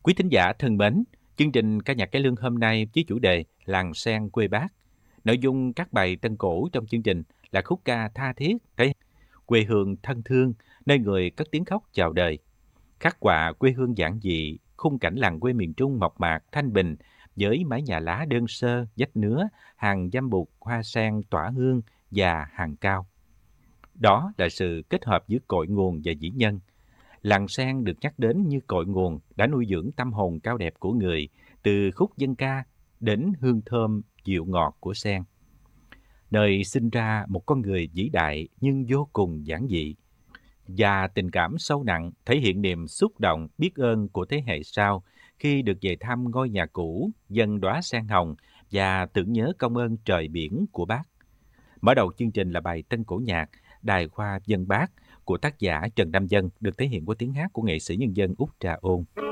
Quý thính giả thân mến, chương trình ca nhạc cải lương hôm nay với chủ đề Làng Sen quê Bác. Nội dung các bài tân cổ trong chương trình là khúc ca tha thiết, thể quê hương thân thương, nơi người cất tiếng khóc chào đời. Khắc họa quê hương giản dị, khung cảnh làng quê miền Trung mộc mạc, thanh bình, với mái nhà lá đơn sơ, vách nứa, hàng dăm bụt, hoa sen tỏa hương và hàng cao. Đó là sự kết hợp giữa cội nguồn và dĩ nhân. Làng sen được nhắc đến như cội nguồn đã nuôi dưỡng tâm hồn cao đẹp của người, từ khúc dân ca đến hương thơm dịu ngọt của sen. Nơi sinh ra một con người vĩ đại nhưng vô cùng giản dị, và tình cảm sâu nặng thể hiện niềm xúc động biết ơn của thế hệ sau khi được về thăm ngôi nhà cũ, dâng đóa sen hồng và tưởng nhớ công ơn trời biển của Bác. Mở đầu chương trình là bài tân cổ nhạc Đài Hoa Dân Bác của tác giả Trần Nam Dân, được thể hiện qua tiếng hát của nghệ sĩ nhân dân Út Trà Ôn.